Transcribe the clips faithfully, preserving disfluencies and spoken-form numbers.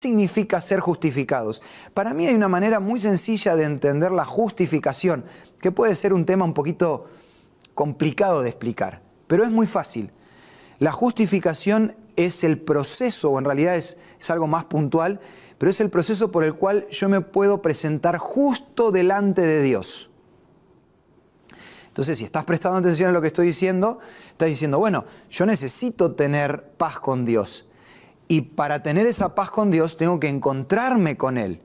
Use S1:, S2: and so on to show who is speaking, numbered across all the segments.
S1: significa ser justificados? Para mí hay una manera muy sencilla de entender la justificación, que puede ser un tema un poquito complicado de explicar, pero es muy fácil. La justificación es el proceso, o en realidad es, es algo más puntual, pero es el proceso por el cual yo me puedo presentar justo delante de Dios. Entonces, si estás prestando atención a lo que estoy diciendo, estás diciendo, bueno, yo necesito tener paz con Dios. Y para tener esa paz con Dios, tengo que encontrarme con Él.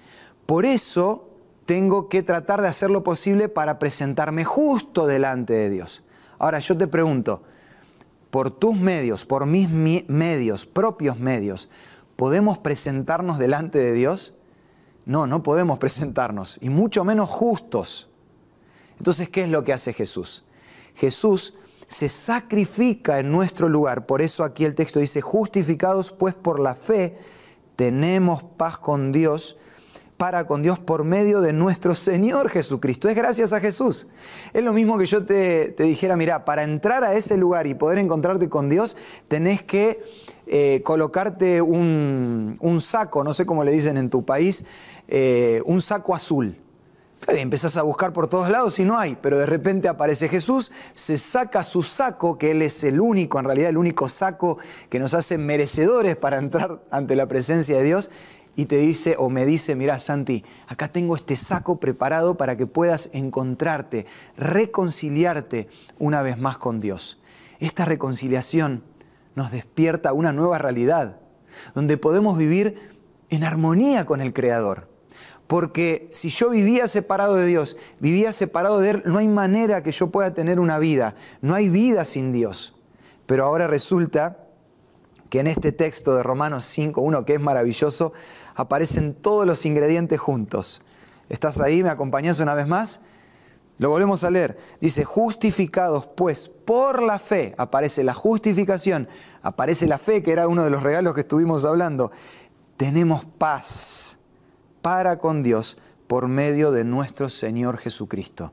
S1: Por eso, tengo que tratar de hacer lo posible para presentarme justo delante de Dios. Ahora, yo te pregunto, por tus medios, por mis medios, propios medios, ¿podemos presentarnos delante de Dios? No, no podemos presentarnos, y mucho menos justos. Entonces, ¿qué es lo que hace Jesús? Jesús se sacrifica en nuestro lugar. Por eso aquí el texto dice, justificados pues por la fe, tenemos paz con Dios, para con Dios por medio de nuestro Señor Jesucristo. Es gracias a Jesús. Es lo mismo que yo te, te dijera, mira, para entrar a ese lugar y poder encontrarte con Dios, tenés que eh, colocarte un, un saco, no sé cómo le dicen en tu país, eh, un saco azul. Y empezás a buscar por todos lados y no hay, pero de repente aparece Jesús, se saca su saco, que Él es el único, en realidad el único saco que nos hace merecedores para entrar ante la presencia de Dios, y te dice o me dice, mirá Santi, acá tengo este saco preparado para que puedas encontrarte, reconciliarte una vez más con Dios. Esta reconciliación nos despierta una nueva realidad, donde podemos vivir en armonía con el Creador. Porque si yo vivía separado de Dios, vivía separado de Él, no hay manera que yo pueda tener una vida. No hay vida sin Dios. Pero ahora resulta que en este texto de Romanos cinco uno, que es maravilloso, aparecen todos los ingredientes juntos. ¿Estás ahí? ¿Me acompañás una vez más? Lo volvemos a leer. Dice, justificados pues por la fe. Aparece la justificación, aparece la fe, que era uno de los regalos que estuvimos hablando. Tenemos paz para con Dios por medio de nuestro Señor Jesucristo.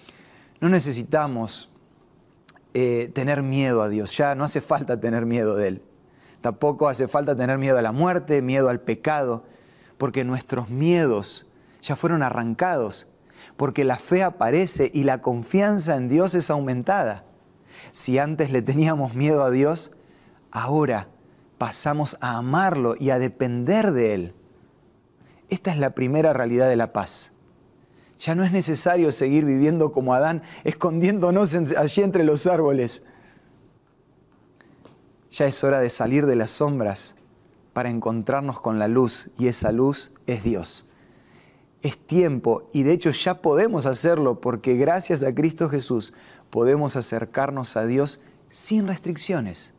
S1: No necesitamos eh, tener miedo a Dios, ya no hace falta tener miedo de Él. Tampoco hace falta tener miedo a la muerte, miedo al pecado, porque nuestros miedos ya fueron arrancados, porque la fe aparece y la confianza en Dios es aumentada. Si antes le teníamos miedo a Dios, ahora pasamos a amarlo y a depender de Él. Esta es la primera realidad de la paz. Ya no es necesario seguir viviendo como Adán, escondiéndonos allí entre los árboles. Ya es hora de salir de las sombras para encontrarnos con la luz, y esa luz es Dios. Es tiempo, y de hecho ya podemos hacerlo, porque gracias a Cristo Jesús podemos acercarnos a Dios sin restricciones.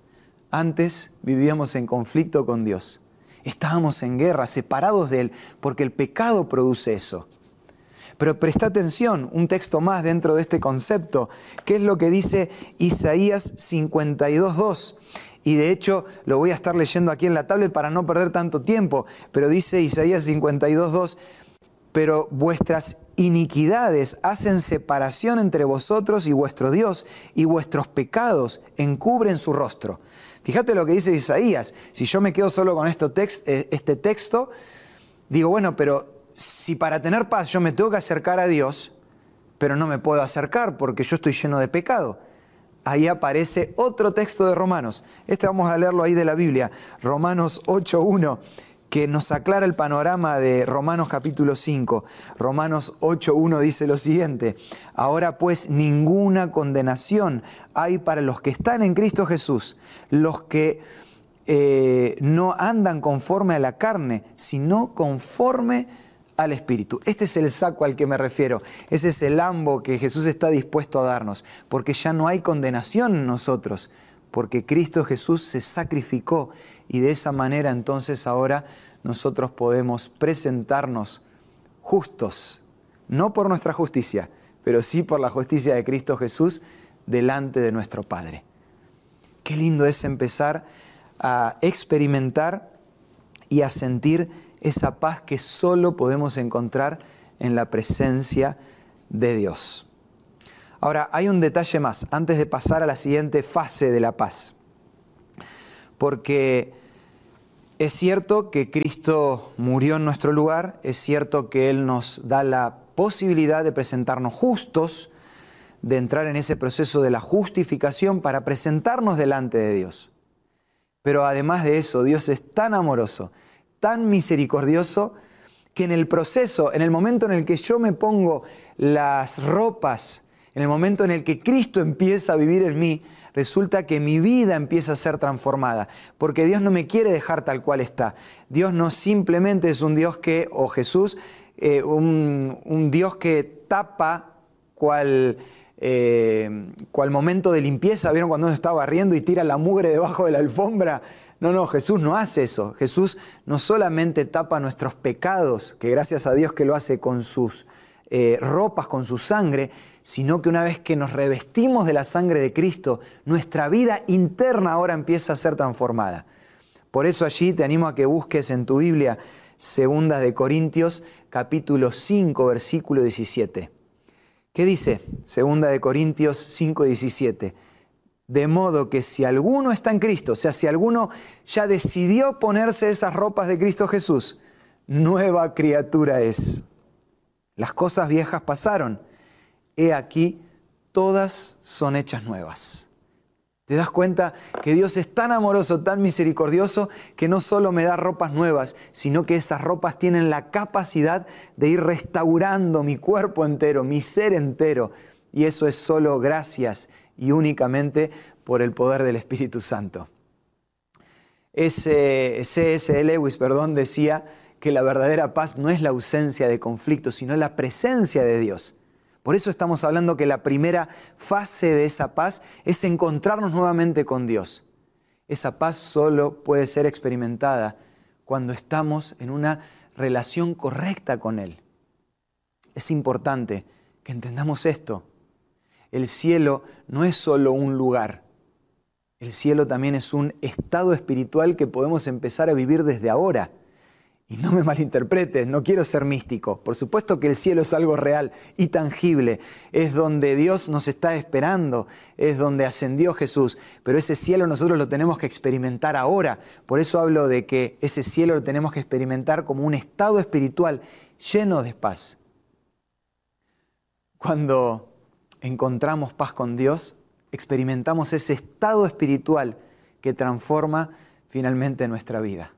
S1: Antes vivíamos en conflicto con Dios. Estábamos en guerra, separados de Él, porque el pecado produce eso. Pero presta atención, un texto más dentro de este concepto, que es lo que dice Isaías cincuenta y dos dos. Y de hecho lo voy a estar leyendo aquí en la tablet para no perder tanto tiempo, pero dice Isaías cincuenta y dos dos, pero vuestras iniquidades hacen separación entre vosotros y vuestro Dios, y vuestros pecados encubren su rostro. Fíjate lo que dice Isaías. Si yo me quedo solo con esto text, este texto, digo, bueno, pero si para tener paz yo me tengo que acercar a Dios, pero no me puedo acercar porque yo estoy lleno de pecado. Ahí aparece otro texto de Romanos. Este vamos a leerlo ahí de la Biblia, Romanos ocho uno, que nos aclara el panorama de Romanos capítulo cinco. Romanos ocho uno dice lo siguiente: ahora pues ninguna condenación hay para los que están en Cristo Jesús, los que eh, no andan conforme a la carne, sino conforme al Espíritu. Este es el saco al que me refiero. Ese es el ambo que Jesús está dispuesto a darnos, porque ya no hay condenación en nosotros, porque Cristo Jesús se sacrificó, y de esa manera entonces ahora nosotros podemos presentarnos justos, no por nuestra justicia, pero sí por la justicia de Cristo Jesús delante de nuestro Padre. Qué lindo es empezar a experimentar y a sentir esa paz que solo podemos encontrar en la presencia de Dios. Ahora, hay un detalle más antes de pasar a la siguiente fase de la paz. Porque Es cierto que Cristo murió en nuestro lugar, es cierto que Él nos da la posibilidad de presentarnos justos, de entrar en ese proceso de la justificación para presentarnos delante de Dios. Pero además de eso, Dios es tan amoroso, tan misericordioso, que en el proceso, en el momento en el que yo me pongo las ropas, en el momento en el que Cristo empieza a vivir en mí, resulta que mi vida empieza a ser transformada, porque Dios no me quiere dejar tal cual está. Dios no simplemente es un Dios que, o Jesús, eh, un, un Dios que tapa cual, eh, cual momento de limpieza. ¿Vieron cuando uno está barriendo y tira la mugre debajo de la alfombra? No, no, Jesús no hace eso. Jesús no solamente tapa nuestros pecados, que gracias a Dios que lo hace con sus eh, ropas, con su sangre, sino que una vez que nos revestimos de la sangre de Cristo, nuestra vida interna ahora empieza a ser transformada. Por eso allí te animo a que busques en tu Biblia Segunda de Corintios, capítulo cinco, versículo diecisiete. ¿Qué dice? Segunda de Corintios cinco, diecisiete. De modo que si alguno está en Cristo, o sea, si alguno ya decidió ponerse esas ropas de Cristo Jesús, nueva criatura es. Las cosas viejas pasaron. He aquí, todas son hechas nuevas. ¿Te das cuenta que Dios es tan amoroso, tan misericordioso, que no solo me da ropas nuevas, sino que esas ropas tienen la capacidad de ir restaurando mi cuerpo entero, mi ser entero? Y eso es solo gracias y únicamente por el poder del Espíritu Santo. Ese C S Lewis, perdón, decía que la verdadera paz no es la ausencia de conflictos, sino la presencia de Dios. Por eso estamos hablando que la primera fase de esa paz es encontrarnos nuevamente con Dios. Esa paz solo puede ser experimentada cuando estamos en una relación correcta con Él. Es importante que entendamos esto. El cielo no es solo un lugar. El cielo también es un estado espiritual que podemos empezar a vivir desde ahora. Y no me malinterpretes, no quiero ser místico. Por supuesto que el cielo es algo real y tangible. Es donde Dios nos está esperando, es donde ascendió Jesús. Pero ese cielo nosotros lo tenemos que experimentar ahora. Por eso hablo de que ese cielo lo tenemos que experimentar como un estado espiritual lleno de paz. Cuando encontramos paz con Dios, experimentamos ese estado espiritual que transforma finalmente nuestra vida.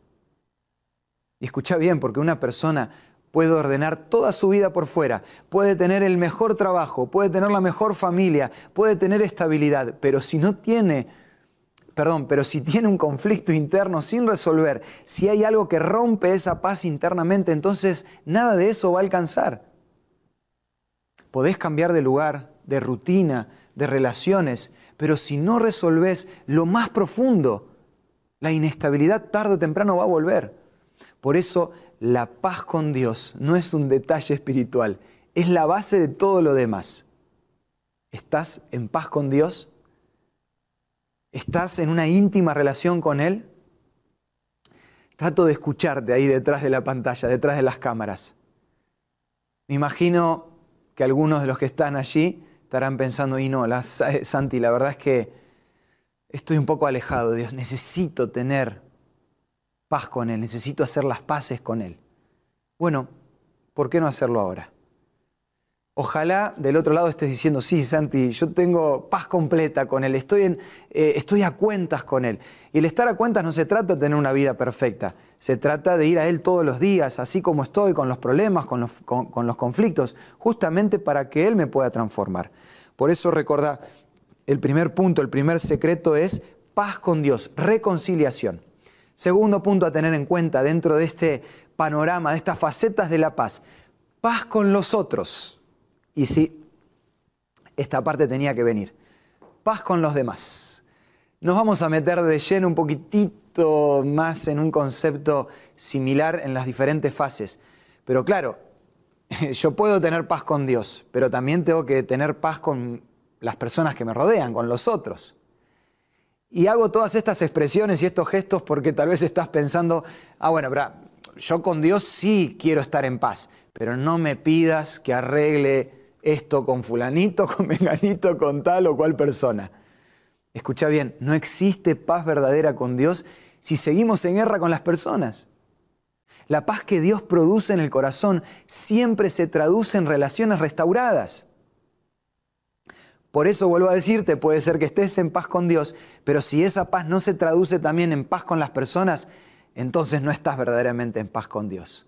S1: Y escucha bien, porque una persona puede ordenar toda su vida por fuera, puede tener el mejor trabajo, puede tener la mejor familia, puede tener estabilidad, pero si no tiene, perdón, pero si tiene un conflicto interno sin resolver, si hay algo que rompe esa paz internamente, entonces nada de eso va a alcanzar. Podés cambiar de lugar, de rutina, de relaciones, pero si no resolvés lo más profundo, la inestabilidad tarde o temprano va a volver. Por eso la paz con Dios no es un detalle espiritual, es la base de todo lo demás. ¿Estás en paz con Dios? ¿Estás en una íntima relación con Él? Trato de escucharte ahí detrás de la pantalla, detrás de las cámaras. Me imagino que algunos de los que están allí estarán pensando, y no, la, Santi, la verdad es que estoy un poco alejado de Dios, necesito tener paz con Él, necesito hacer las paces con Él. Bueno, ¿por qué no hacerlo ahora? Ojalá del otro lado estés diciendo, sí, Santi, yo tengo paz completa con Él, estoy, en, eh, estoy a cuentas con Él. Y el estar a cuentas no se trata de tener una vida perfecta, se trata de ir a Él todos los días, así como estoy, con los problemas, con los, con, con los conflictos, justamente para que Él me pueda transformar. Por eso recordá, el primer punto, el primer secreto es paz con Dios, reconciliación. Segundo punto a tener en cuenta dentro de este panorama, de estas facetas de la paz, paz con los otros. Y sí, esta parte tenía que venir. Paz con los demás. Nos vamos a meter de lleno un poquitito más en un concepto similar en las diferentes fases. Pero claro, yo puedo tener paz con Dios, pero también tengo que tener paz con las personas que me rodean, con los otros. Y hago todas estas expresiones y estos gestos porque tal vez estás pensando, ah, bueno, pero yo con Dios sí quiero estar en paz, pero no me pidas que arregle esto con fulanito, con menganito, con tal o cual persona. Escucha bien, no existe paz verdadera con Dios si seguimos en guerra con las personas? La paz que Dios produce en el corazón siempre se traduce en relaciones restauradas. Por eso vuelvo a decirte, puede ser que estés en paz con Dios, pero si esa paz no se traduce también en paz con las personas, entonces no estás verdaderamente en paz con Dios.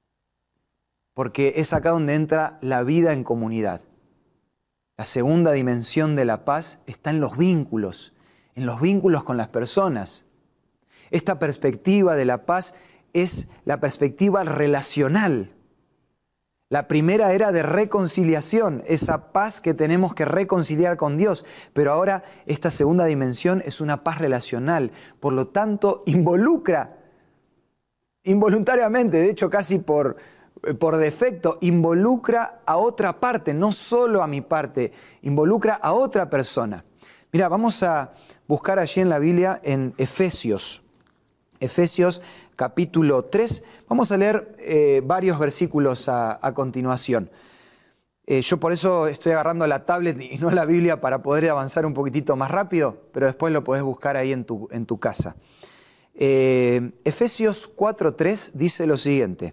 S1: Porque es acá donde entra la vida en comunidad. La segunda dimensión de la paz está en los vínculos, en los vínculos con las personas. Esta perspectiva de la paz es la perspectiva relacional. La primera era de reconciliación, esa paz que tenemos que reconciliar con Dios, pero ahora esta segunda dimensión es una paz relacional, por lo tanto involucra, involuntariamente, de hecho casi por, por defecto, involucra a otra parte, no solo a mi parte, involucra a otra persona. Mira, vamos a buscar allí en la Biblia en Efesios, Efesios capítulo tres, vamos a leer eh, varios versículos a, a continuación. Eh, yo por eso estoy agarrando la tablet y no la Biblia para poder avanzar un poquitito más rápido, pero después lo podés buscar ahí en tu, en tu casa. Eh, Efesios cuatro tres dice lo siguiente: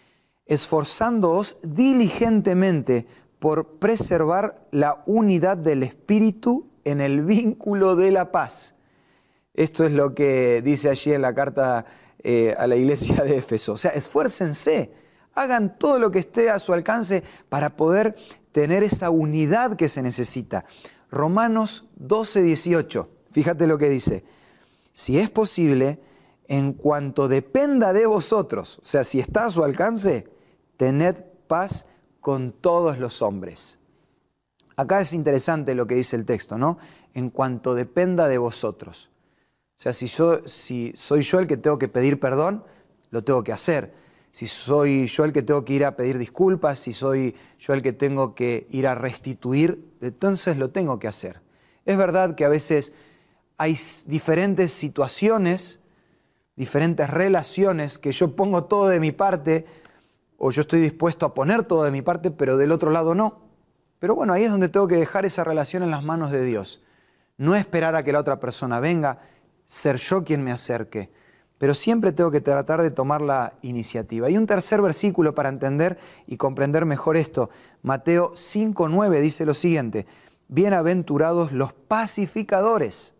S1: esforzándoos diligentemente por preservar la unidad del Espíritu en el vínculo de la paz. Esto es lo que dice allí en la carta eh, a la iglesia de Éfeso. O sea, esfuércense, hagan todo lo que esté a su alcance para poder tener esa unidad que se necesita. Romanos doce dieciocho, fíjate lo que dice: si es posible, en cuanto dependa de vosotros, o sea, si está a su alcance, tened paz con todos los hombres. Acá es interesante lo que dice el texto, ¿no? En cuanto dependa de vosotros. O sea, si, yo, si soy yo el que tengo que pedir perdón, lo tengo que hacer. Si soy yo el que tengo que ir a pedir disculpas, si soy yo el que tengo que ir a restituir, entonces lo tengo que hacer. Es verdad que a veces hay diferentes situaciones, diferentes relaciones, que yo pongo todo de mi parte, o yo estoy dispuesto a poner todo de mi parte, pero del otro lado no. Pero bueno, ahí es donde tengo que dejar esa relación en las manos de Dios. No esperar a que la otra persona venga, ser yo quien me acerque. Pero siempre tengo que tratar de tomar la iniciativa. Y un tercer versículo para entender y comprender mejor esto. Mateo cinco nueve dice lo siguiente: bienaventurados los pacificadores.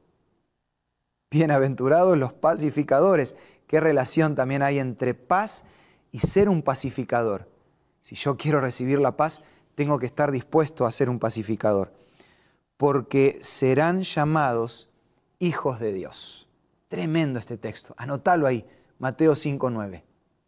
S1: Bienaventurados los pacificadores. ¿Qué relación también hay entre paz y ser un pacificador? Si yo quiero recibir la paz, tengo que estar dispuesto a ser un pacificador. Porque serán llamados hijos de Dios. Tremendo este texto. Anotalo ahí, Mateo cinco nueve.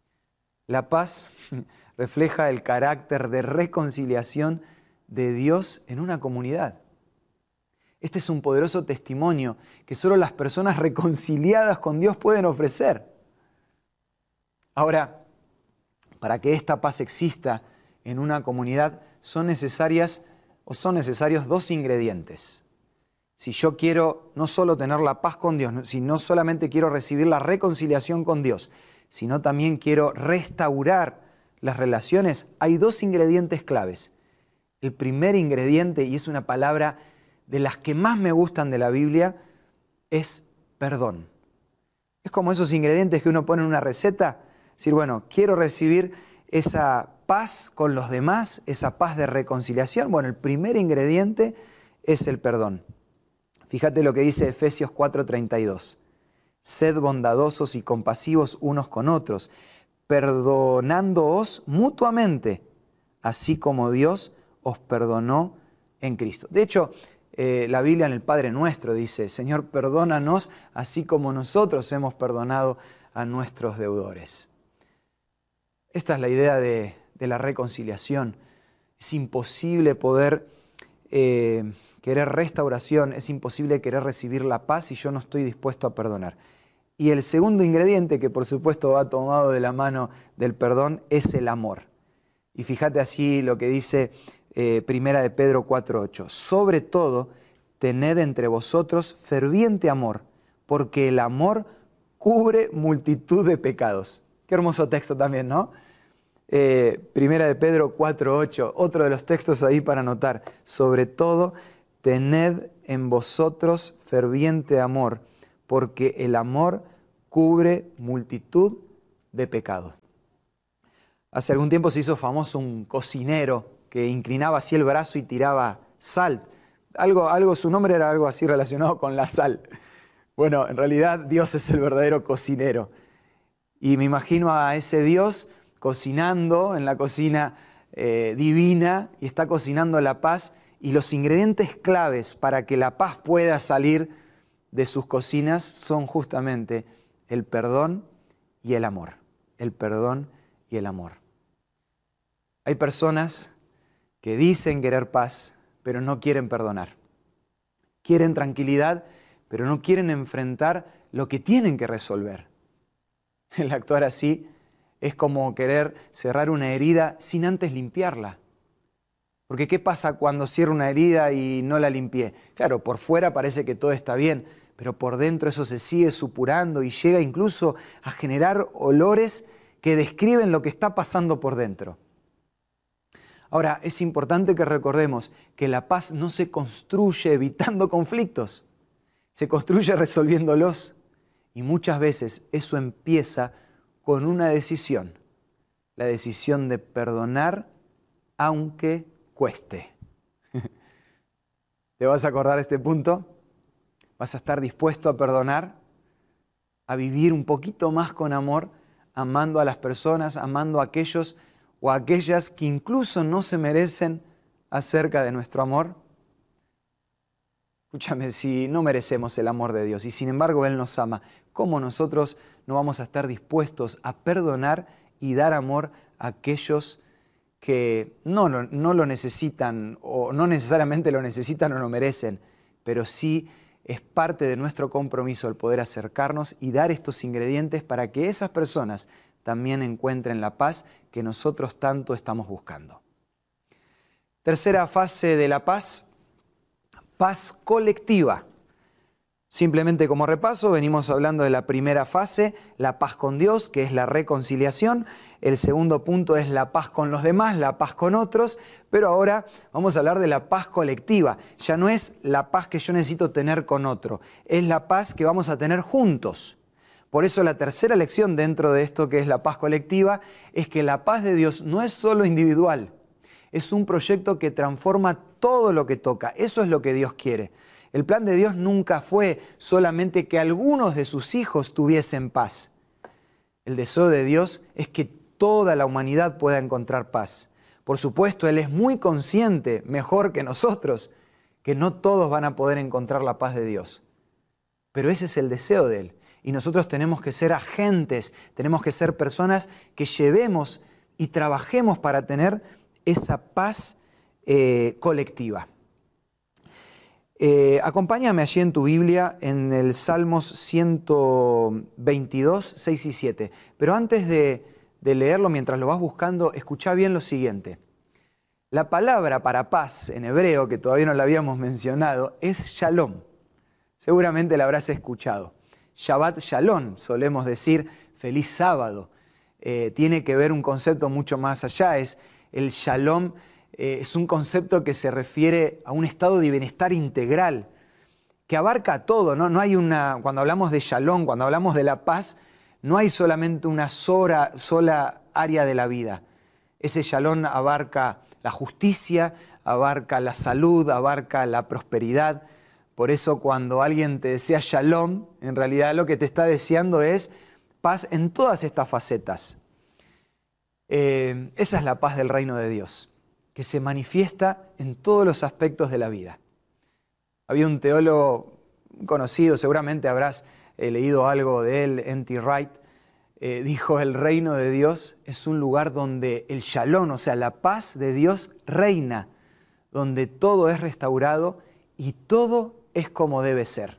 S1: La paz refleja el carácter de reconciliación de Dios en una comunidad. Este es un poderoso testimonio que solo las personas reconciliadas con Dios pueden ofrecer. Ahora, para que esta paz exista en una comunidad, son necesarias o son necesarios dos ingredientes. Si yo quiero no solo tener la paz con Dios, si no solamente quiero recibir la reconciliación con Dios, sino también quiero restaurar las relaciones, hay dos ingredientes claves. El primer ingrediente, y es una palabra de las que más me gustan de la Biblia, es perdón. Es como esos ingredientes que uno pone en una receta, decir, bueno, quiero recibir esa paz con los demás, esa paz de reconciliación. Bueno, el primer ingrediente es el perdón. Fíjate lo que dice Efesios cuatro treinta y dos. Sed bondadosos y compasivos unos con otros, perdonándoos mutuamente, así como Dios os perdonó en Cristo. De hecho, eh, la Biblia en el Padre Nuestro dice: Señor, perdónanos así como nosotros hemos perdonado a nuestros deudores. Esta es la idea de, de la reconciliación. Es imposible poder eh, querer restauración, es imposible querer recibir la paz si yo no estoy dispuesto a perdonar. Y el segundo ingrediente, que por supuesto va tomado de la mano del perdón, es el amor. Y fíjate así lo que dice eh, Primera de Pedro cuatro ocho. Sobre todo, tened entre vosotros ferviente amor, porque el amor cubre multitud de pecados. Qué hermoso texto también, ¿no? Eh, Primera de Pedro cuatro ocho, otro de los textos ahí para anotar. Sobre todo, tened en vosotros ferviente amor, porque el amor cubre multitud de pecados. Hace algún tiempo se hizo famoso un cocinero que inclinaba así el brazo y tiraba sal. Algo, algo, su nombre era algo así relacionado con la sal. Bueno, en realidad Dios es el verdadero cocinero. Y me imagino a ese Dios cocinando en la cocina eh, divina y está cocinando la paz, y los ingredientes claves para que la paz pueda salir de sus cocinas son justamente el perdón y el amor. El perdón y el amor. Hay personas que dicen querer paz, pero no quieren perdonar. Quieren tranquilidad, pero no quieren enfrentar lo que tienen que resolver. El actuar así es como querer cerrar una herida sin antes limpiarla. Porque ¿qué pasa cuando cierro una herida y no la limpié? Claro, por fuera parece que todo está bien, pero por dentro eso se sigue supurando y llega incluso a generar olores que describen lo que está pasando por dentro. Ahora, es importante que recordemos que la paz no se construye evitando conflictos, se construye resolviéndolos. Y muchas veces eso empieza con una decisión, la decisión de perdonar aunque cueste. ¿Te vas a acordar de este punto? ¿Vas a estar dispuesto a perdonar? A vivir un poquito más con amor, amando a las personas, amando a aquellos o a aquellas que incluso no se merecen acerca de nuestro amor. Escúchame, si no merecemos el amor de Dios y sin embargo Él nos ama, ¿cómo nosotros no vamos a estar dispuestos a perdonar y dar amor a aquellos que no, no, no lo necesitan o no necesariamente lo necesitan o lo merecen, pero sí es parte de nuestro compromiso el poder acercarnos y dar estos ingredientes para que esas personas también encuentren la paz que nosotros tanto estamos buscando? Tercera fase de la paz, paz colectiva. Simplemente como repaso, venimos hablando de la primera fase, la paz con Dios, que es la reconciliación. El segundo punto es la paz con los demás, la paz con otros. Pero ahora vamos a hablar de la paz colectiva. Ya no es la paz que yo necesito tener con otro, es la paz que vamos a tener juntos. Por eso la tercera lección dentro de esto que es la paz colectiva es que la paz de Dios no es solo individual, es un proyecto que transforma todo lo que toca. Eso es lo que Dios quiere. El plan de Dios nunca fue solamente que algunos de sus hijos tuviesen paz. El deseo de Dios es que toda la humanidad pueda encontrar paz. Por supuesto, Él es muy consciente, mejor que nosotros, que no todos van a poder encontrar la paz de Dios. Pero ese es el deseo de Él. Y nosotros tenemos que ser agentes, tenemos que ser personas que llevemos y trabajemos para tener esa paz eh, colectiva. Eh, acompáñame allí en tu Biblia en el Salmos ciento veintidós, seis y siete. Pero antes de, de leerlo, mientras lo vas buscando, escuchá bien lo siguiente. La palabra para paz en hebreo, que todavía no la habíamos mencionado, es shalom. Seguramente la habrás escuchado. Shabbat shalom, solemos decir feliz sábado. Eh, tiene que ver un concepto mucho más allá, es el shalom. Eh, es un concepto que se refiere a un estado de bienestar integral, que abarca todo, ¿no? No hay una, cuando hablamos de shalom, cuando hablamos de la paz, no hay solamente una sola, sola área de la vida. Ese shalom abarca la justicia, abarca la salud, abarca la prosperidad. Por eso cuando alguien te desea shalom, en realidad lo que te está deseando es paz en todas estas facetas. Eh, esa es la paz del reino de Dios, que se manifiesta en todos los aspectos de la vida. Había un teólogo conocido, seguramente habrás eh, leído algo de él, N T Wright, eh, dijo: el reino de Dios es un lugar donde el shalom, o sea, la paz de Dios reina, donde todo es restaurado y todo es como debe ser.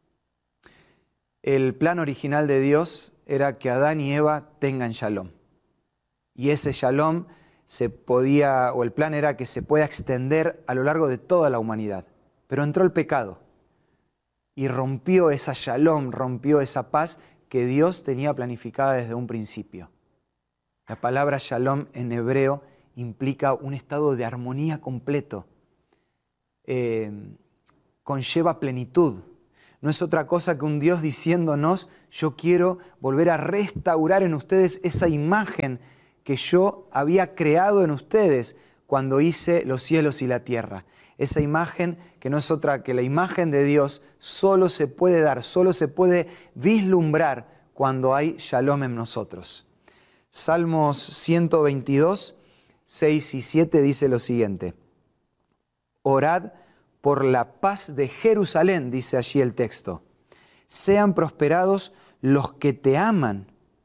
S1: El plan original de Dios era que Adán y Eva tengan shalom. Y ese shalom se podía, o el plan era que se pueda extender a lo largo de toda la humanidad. Pero entró el pecado y rompió esa shalom, rompió esa paz que Dios tenía planificada desde un principio. La palabra shalom en hebreo implica un estado de armonía completo. Eh, conlleva plenitud. no es otra cosa que un Dios diciéndonos, yo quiero volver a restaurar en ustedes esa imagen que yo había creado en ustedes cuando hice los cielos y la tierra. Esa imagen que no es otra que la imagen de Dios, solo se puede dar, solo se puede vislumbrar cuando hay shalom en nosotros. Salmos ciento veintidós, seis y siete dice lo siguiente: orad por la paz de Jerusalén, dice allí el texto. Sean prosperados los que te aman.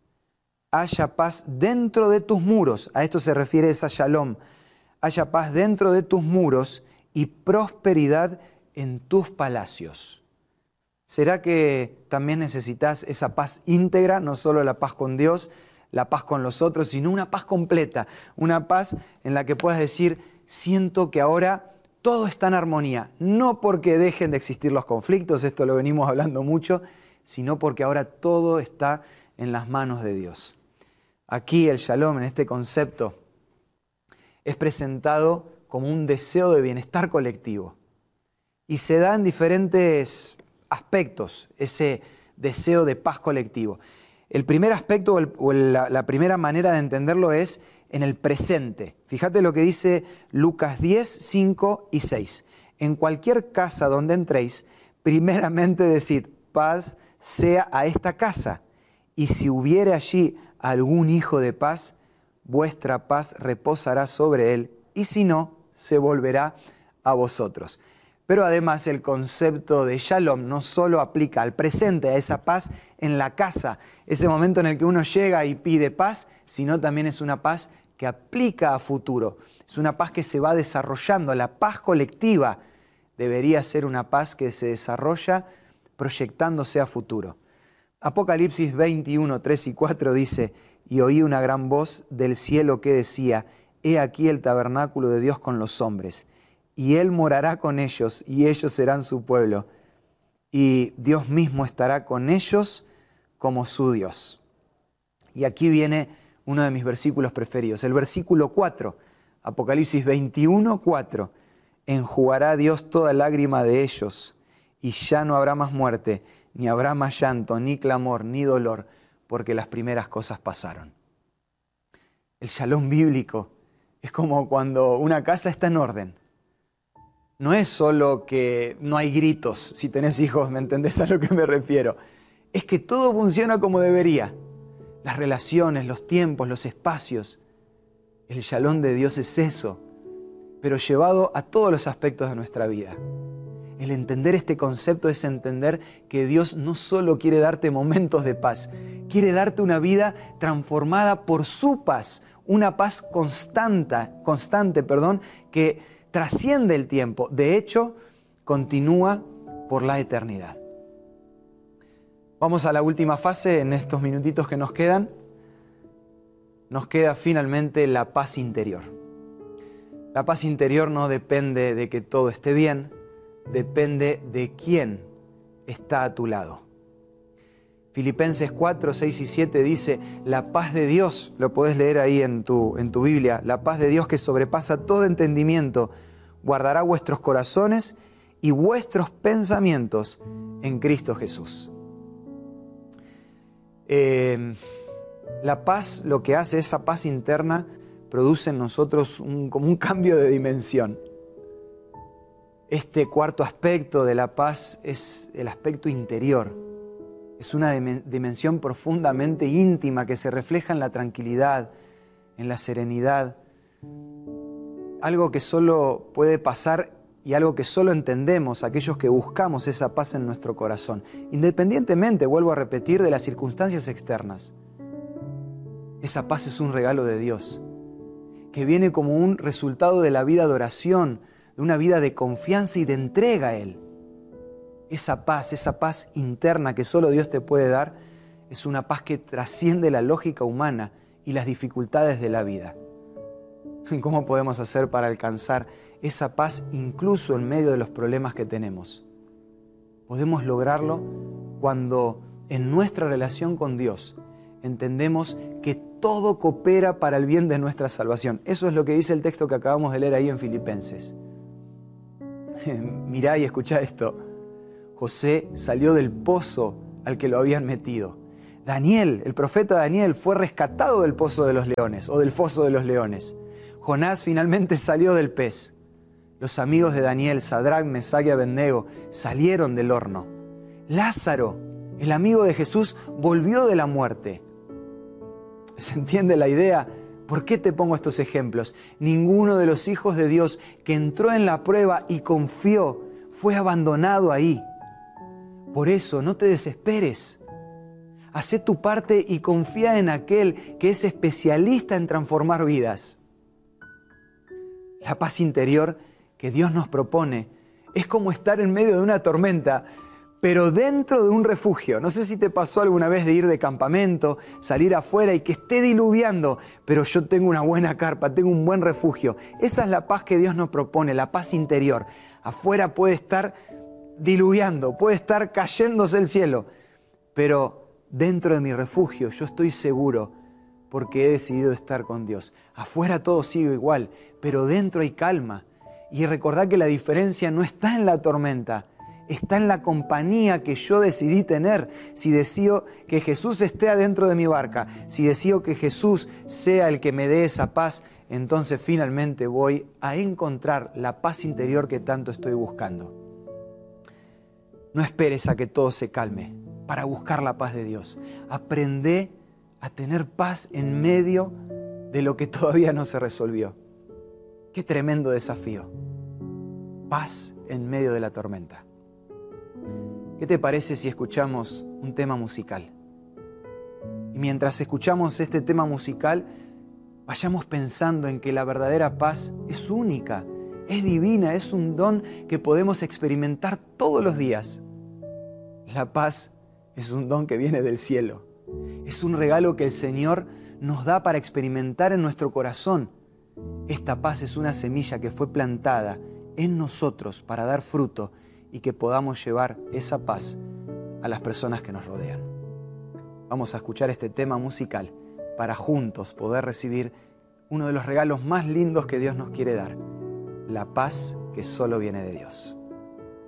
S1: Haya paz dentro de tus muros. A esto se refiere esa shalom. Haya paz dentro de tus muros y prosperidad en tus palacios. ¿Será que también necesitas esa paz íntegra? No solo la paz con Dios, la paz con los otros, sino una paz completa. Una paz en la que puedas decir, siento que ahora todo está en armonía. No porque dejen de existir los conflictos, esto lo venimos hablando mucho, sino porque ahora todo está en las manos de Dios. Aquí el shalom, en este concepto, es presentado como un deseo de bienestar colectivo. Y se da en diferentes aspectos, ese deseo de paz colectivo. El primer aspecto o, el, o la, la primera manera de entenderlo es en el presente. Fíjate lo que dice Lucas diez, cinco y seis. En cualquier casa donde entréis, primeramente decid, paz sea a esta casa. Y si hubiere allí algún hijo de paz, vuestra paz reposará sobre él, y si no, se volverá a vosotros. Pero además el concepto de shalom no solo aplica al presente, a esa paz en la casa, ese momento en el que uno llega y pide paz, sino también es una paz que aplica a futuro. Es una paz que se va desarrollando. La paz colectiva debería ser una paz que se desarrolla proyectándose a futuro. Apocalipsis veintiuno, tres y cuatro dice, y oí una gran voz del cielo que decía, he aquí el tabernáculo de Dios con los hombres, y Él morará con ellos, y ellos serán su pueblo, y Dios mismo estará con ellos como su Dios. Y aquí viene uno de mis versículos preferidos, el versículo cuatro, Apocalipsis veintiuno, cuatro. Enjugará Dios toda lágrima de ellos, y ya no habrá más muerte, ni habrá más llanto, ni clamor, ni dolor, porque las primeras cosas pasaron. El shalom bíblico es como cuando una casa está en orden. No es solo que no hay gritos, si tenés hijos, ¿me entendés a lo que me refiero? Es que todo funciona como debería. Las relaciones, los tiempos, los espacios. El shalom de Dios es eso, pero llevado a todos los aspectos de nuestra vida. El entender este concepto es entender que Dios no solo quiere darte momentos de paz, quiere darte una vida transformada por su paz, una paz constante, constante, perdón, que trasciende el tiempo. De hecho, continúa por la eternidad. Vamos a la última fase en estos minutitos que nos quedan. Nos queda finalmente la paz interior. La paz interior no depende de que todo esté bien, depende de quién está a tu lado. Filipenses cuatro, seis y siete dice, la paz de Dios, lo podés leer ahí en tu, en tu Biblia, la paz de Dios que sobrepasa todo entendimiento, guardará vuestros corazones y vuestros pensamientos en Cristo Jesús. Eh, la paz, lo que hace, esa paz interna, produce en nosotros un, como un cambio de dimensión. Este cuarto aspecto de la paz es el aspecto interior. Es una dimensión profundamente íntima que se refleja en la tranquilidad, en la serenidad. Algo que solo puede pasar y algo que solo entendemos aquellos que buscamos esa paz en nuestro corazón. Independientemente, vuelvo a repetir, de las circunstancias externas. Esa paz es un regalo de Dios, que viene como un resultado de la vida de oración, de una vida de confianza y de entrega a Él. Esa paz, esa paz interna que solo Dios te puede dar, es una paz que trasciende la lógica humana y las dificultades de la vida. ¿Cómo podemos hacer para alcanzar esa paz incluso en medio de los problemas que tenemos? Podemos lograrlo cuando en nuestra relación con Dios entendemos que todo coopera para el bien de nuestra salvación. Eso es lo que dice el texto que acabamos de leer ahí en Filipenses. Mirá y escuchá esto. José salió del pozo al que lo habían metido. Daniel, el profeta Daniel, fue rescatado del pozo de los leones o del foso de los leones. Jonás finalmente salió del pez. Los amigos de Daniel, Sadrac, Mesac y Abednego, salieron del horno. Lázaro, el amigo de Jesús, volvió de la muerte. ¿Se entiende la idea? ¿Por qué te pongo estos ejemplos? Ninguno de los hijos de Dios que entró en la prueba y confió fue abandonado ahí. Por eso no te desesperes. Hacé tu parte y confía en aquel que es especialista en transformar vidas. La paz interior que Dios nos propone es como estar en medio de una tormenta, pero dentro de un refugio. No sé si te pasó alguna vez de ir de campamento, salir afuera y que esté diluviando, pero yo tengo una buena carpa, tengo un buen refugio. Esa es la paz que Dios nos propone, la paz interior. Afuera puede estar diluviando, puede estar cayéndose el cielo, pero dentro de mi refugio yo estoy seguro porque he decidido estar con Dios. Afuera todo sigue igual, pero dentro hay calma. Y recordad que la diferencia no está en la tormenta, está en la compañía que yo decidí tener. Si decido que Jesús esté adentro de mi barca, si decido que Jesús sea el que me dé esa paz, entonces finalmente voy a encontrar la paz interior que tanto estoy buscando. No esperes a que todo se calme para buscar la paz de Dios. Aprende a tener paz en medio de lo que todavía no se resolvió. Qué tremendo desafío. Paz en medio de la tormenta. ¿Qué te parece si escuchamos un tema musical? Y mientras escuchamos este tema musical, vayamos pensando en que la verdadera paz es única, es divina, es un don que podemos experimentar todos los días. La paz es un don que viene del cielo. Es un regalo que el Señor nos da para experimentar en nuestro corazón. Esta paz es una semilla que fue plantada en nosotros para dar fruto y que podamos llevar esa paz a las personas que nos rodean. Vamos a escuchar este tema musical para juntos poder recibir uno de los regalos más lindos que Dios nos quiere dar, la paz que solo viene de Dios.